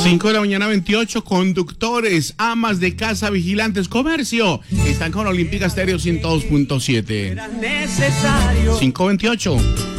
5 de la mañana, 28. Conductores, amas de casa, vigilantes, comercio. Están con Olímpica Estéreo 102.7. 5:28.